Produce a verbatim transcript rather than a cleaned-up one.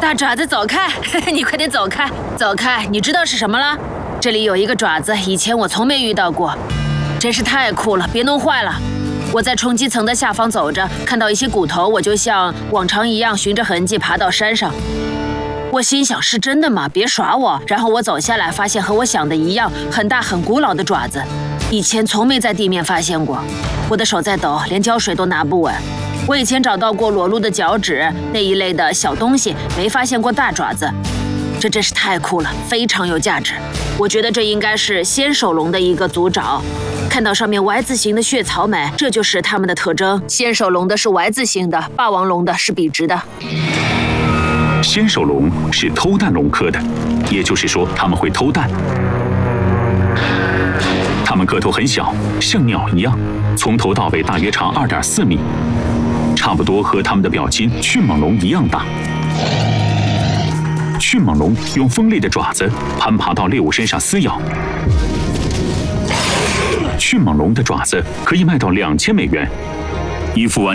大爪子走开！你快点走开，走开！你知道是什么了？这里有一个爪子，以前我从没遇到过，真是太酷了！别弄坏了。我在冲击层的下方走着，看到一些骨头，我就像往常一样循着痕迹爬到山上。我心想：是真的吗？别耍我！然后我走下来，发现和我想的一样，很大很古老的爪子，以前从没在地面发现过。我的手在抖，连胶水都拿不稳。我以前找到过裸露的脚趾那一类的小东西，没发现过大爪子。这真是太酷了，非常有价值。我觉得这应该是先手龙的一个族爪。看到上面 Y 字形的血槽没？这就是它们的特征。先手龙的是 Y 字形的，霸王龙的是笔直的。 先手龙是偷蛋龙科的，也就是说它们会偷蛋。它们个头很小，像鸟一样，从头到尾大约长 二点四米，差不多和它们的表亲迅猛龙一样大。迅猛龙用锋利的爪子攀爬到猎物身上撕咬。迅猛龙的爪子可以卖到两千美元，一副完